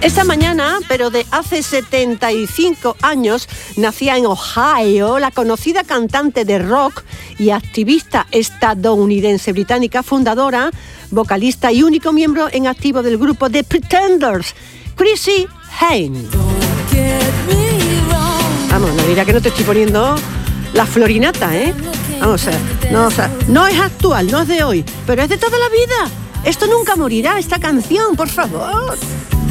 Esta mañana, pero de hace 75 años, nacía en Ohio la conocida cantante de rock y activista estadounidense británica, fundadora, vocalista y único miembro en activo del grupo The Pretenders, Chrissie Hynde. Vamos, no dirá que no te estoy poniendo la florinata, ¿eh? Vamos a ver, no es actual, no es de hoy, pero es de toda la vida. Esto nunca morirá, esta canción, por favor.